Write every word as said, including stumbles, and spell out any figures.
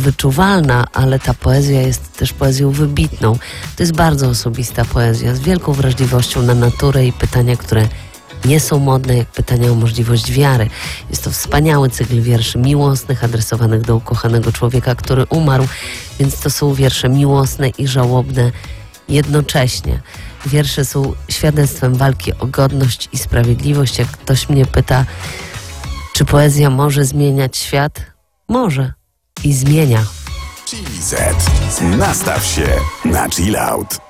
wyczuwalna, ale ta poezja jest też poezją wybitną. To jest bardzo osobista poezja, z wielką wrażliwością na naturę i pytania, które nie są modne, jak pytania o możliwość wiary. Jest to wspaniały cykl wierszy miłosnych, adresowanych do ukochanego człowieka, który umarł, więc to są wiersze miłosne i żałobne jednocześnie. Wiersze są świadectwem walki o godność i sprawiedliwość. Jak ktoś mnie pyta, czy poezja może zmieniać świat? Może. I zmienia. Chili Z. Nastaw się na chill out.